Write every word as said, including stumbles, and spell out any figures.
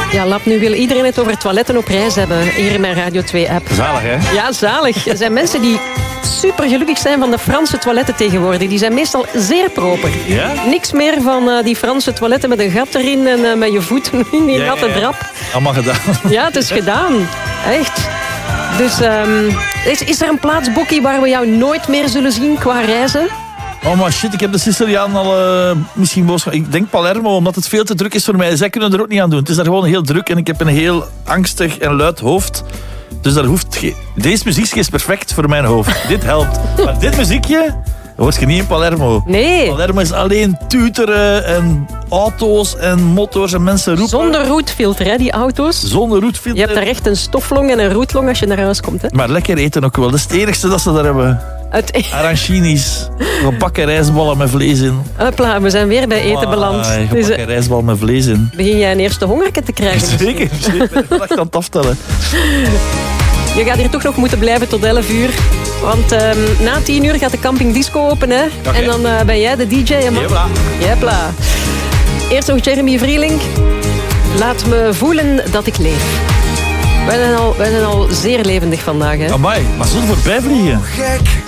Ja, Lap, nu wil iedereen het over toiletten op reis hebben. Hier in mijn Radio twee-app. Zalig, hè? Ja, zalig. Er zijn mensen die super gelukkig zijn van de Franse toiletten tegenwoordig. Die zijn meestal zeer proper. Ja? Niks meer van uh, die Franse toiletten met een gat erin en uh, met je voeten in die Ja, natte ja, ja. drap. Allemaal gedaan. Ja, het is gedaan. Echt. Dus um, is, is er een plaats, Bokkie, waar we jou nooit meer zullen zien qua reizen? Oh, maar shit, ik heb de Siciliaan al uh, misschien boos. Ik denk Palermo, omdat het veel te druk is voor mij. Zij kunnen er ook niet aan doen. Het is daar gewoon heel druk en ik heb een heel angstig en luid hoofd. Dus daar hoeft geen... Deze muziekje is perfect voor mijn hoofd. Dit helpt. Maar dit muziekje hoort je niet in Palermo. Nee. Palermo is alleen tuteren en auto's en motors en mensen roepen. Zonder roetfilter, hè, die auto's. Zonder roetfilter. Je hebt daar echt een stoflong en een roetlong als je naar huis komt. Hè. Maar lekker eten ook wel. Dat is het enigste dat ze daar hebben. Uit... Arancinis. Gebakken rijstballen met vlees in. Hopla, we zijn weer bij eten beland. Ah, Dus, gebakken uh, rijstbal met vlees in. begin jij een eerste hongerke te krijgen? Zeker, zeker. Ik ben echt aan het aftellen. Je gaat hier toch nog moeten blijven tot elf uur. Want um, na tien uur gaat de camping disco open, hè? Okay. En dan uh, ben jij de D J, hè, man? Jepla. Jepla. Eerst nog Jeremy Vrielink. Laat me voelen dat ik leef. Wij zijn al, wij zijn al zeer levendig vandaag, hè? Amai, maar zullen we voorbij vliegen? Gek.